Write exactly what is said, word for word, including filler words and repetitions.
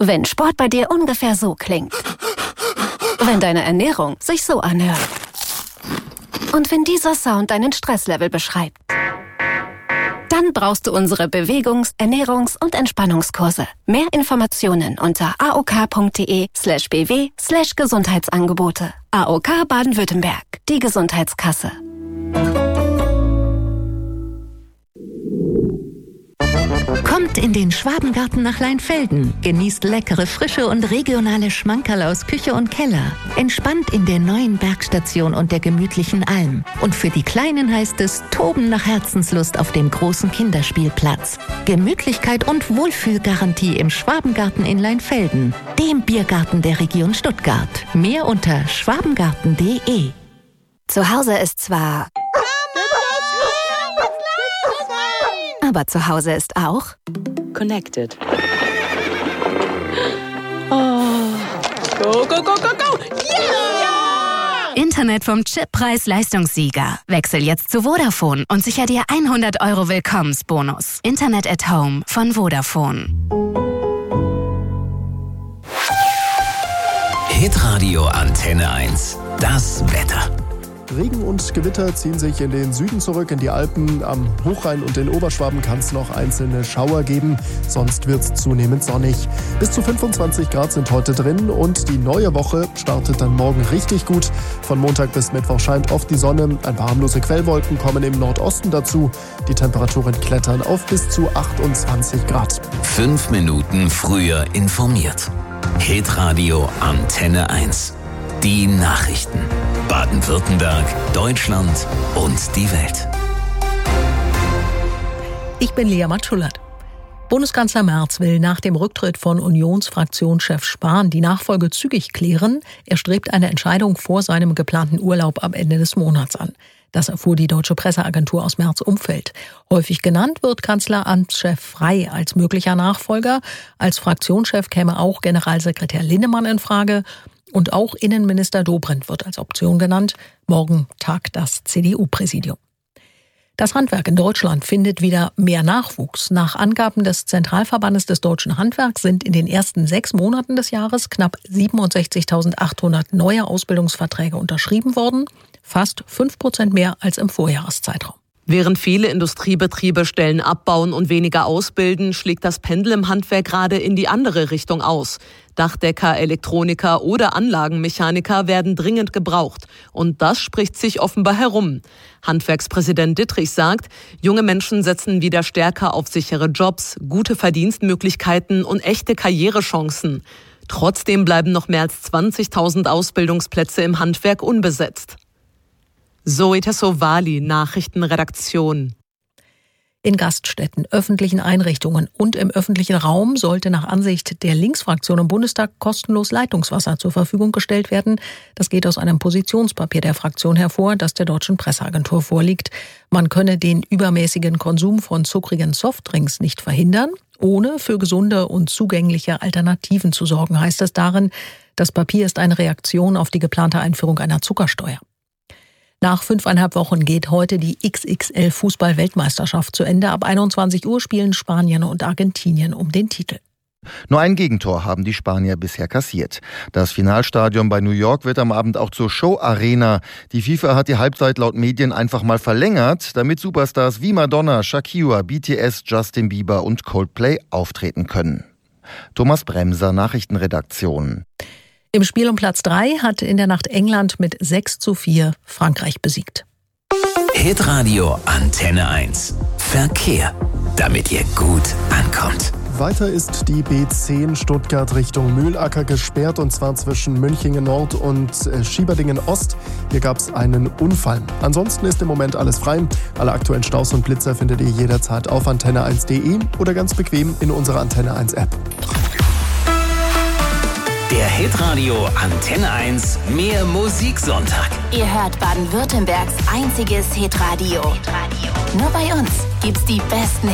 Wenn Sport bei dir ungefähr so klingt. Wenn deine Ernährung sich so anhört. Und wenn dieser Sound deinen Stresslevel beschreibt. Dann brauchst du unsere Bewegungs-, Ernährungs- und Entspannungskurse. Mehr Informationen unter aok.de slash bw slash Gesundheitsangebote. A O K Baden-Württemberg, die Gesundheitskasse. Kommt in den Schwabengarten nach Leinfelden. Genießt leckere, frische und regionale Schmankerl aus Küche und Keller. Entspannt in der neuen Bergstation und der gemütlichen Alm. Und für die Kleinen heißt es Toben nach Herzenslust auf dem großen Kinderspielplatz. Gemütlichkeit und Wohlfühlgarantie im Schwabengarten in Leinfelden, dem Biergarten der Region Stuttgart. Mehr unter schwabengarten punkt de. Zu Hause ist zwar... Aber zu Hause ist auch... Connected. Oh. Go, go, go, go, go! Yeah! Internet vom Chippreis-Leistungssieger. Wechsel jetzt zu Vodafone und sicher dir hundert Euro Willkommensbonus. Internet at Home von Vodafone. Hitradio Antenne eins. Das Wetter. Regen und Gewitter ziehen sich in den Süden zurück, in die Alpen. Am Hochrhein und in Oberschwaben kann es noch einzelne Schauer geben. Sonst wird es zunehmend sonnig. Bis zu fünfundzwanzig Grad sind heute drin und die neue Woche startet dann morgen richtig gut. Von Montag bis Mittwoch scheint oft die Sonne. Ein paar harmlose Quellwolken kommen im Nordosten dazu. Die Temperaturen klettern auf bis zu achtundzwanzig Grad. Fünf Minuten früher informiert. Hitradio Antenne eins. Die Nachrichten. Baden-Württemberg, Deutschland und die Welt. Ich bin Lea Matschullert. Bundeskanzler Merz will nach dem Rücktritt von Unionsfraktionschef Spahn die Nachfolge zügig klären. Er strebt eine Entscheidung vor seinem geplanten Urlaub am Ende des Monats an. Das erfuhr die Deutsche Presseagentur aus Merz' Umfeld. Häufig genannt wird Kanzleramtschef Frey als möglicher Nachfolger. Als Fraktionschef käme auch Generalsekretär Linnemann in Frage. Und auch Innenminister Dobrindt wird als Option genannt. Morgen tagt das C D U-Präsidium. Das Handwerk in Deutschland findet wieder mehr Nachwuchs. Nach Angaben des Zentralverbandes des Deutschen Handwerks sind in den ersten sechs Monaten des Jahres knapp siebenundsechzigtausendachthundert neue Ausbildungsverträge unterschrieben worden. Fast fünf Prozent mehr als im Vorjahreszeitraum. Während viele Industriebetriebe Stellen abbauen und weniger ausbilden, schlägt das Pendel im Handwerk gerade in die andere Richtung aus. Dachdecker, Elektroniker oder Anlagenmechaniker werden dringend gebraucht. Und das spricht sich offenbar herum. Handwerkspräsident Dittrich sagt, junge Menschen setzen wieder stärker auf sichere Jobs, gute Verdienstmöglichkeiten und echte Karrierechancen. Trotzdem bleiben noch mehr als zwanzigtausend Ausbildungsplätze im Handwerk unbesetzt. Zoe Tassovali, Nachrichtenredaktion. In Gaststätten, öffentlichen Einrichtungen und im öffentlichen Raum sollte nach Ansicht der Linksfraktion im Bundestag kostenlos Leitungswasser zur Verfügung gestellt werden. Das geht aus einem Positionspapier der Fraktion hervor, das der Deutschen Presseagentur vorliegt. Man könne den übermäßigen Konsum von zuckrigen Softdrinks nicht verhindern, ohne für gesunde und zugängliche Alternativen zu sorgen, heißt es darin. Das Papier ist eine Reaktion auf die geplante Einführung einer Zuckersteuer. Nach fünfeinhalb Wochen geht heute die X X L-Fußball-Weltmeisterschaft zu Ende. Ab einundzwanzig Uhr spielen Spanien und Argentinien um den Titel. Nur ein Gegentor haben die Spanier bisher kassiert. Das Finalstadion bei New York wird am Abend auch zur Show-Arena. Die FIFA hat die Halbzeit laut Medien einfach mal verlängert, damit Superstars wie Madonna, Shakira, B T S, Justin Bieber und Coldplay auftreten können. Thomas Bremser, Nachrichtenredaktion. Im Spiel um Platz drei hat in der Nacht England mit sechs zu vier Frankreich besiegt. Hitradio Antenne eins. Verkehr, damit ihr gut ankommt. Weiter ist die B zehn Stuttgart Richtung Mühlacker gesperrt, und zwar zwischen Münchingen Nord und Schieberdingen Ost. Hier gab es einen Unfall. Ansonsten ist im Moment alles frei. Alle aktuellen Staus und Blitzer findet ihr jederzeit auf antenne eins punkt de oder ganz bequem in unserer Antenne eins App. Der Hitradio Antenne eins Mehr Musiksonntag. Ihr hört Baden-Württembergs einziges Hitradio. Hitradio. Nur bei uns gibt's die besten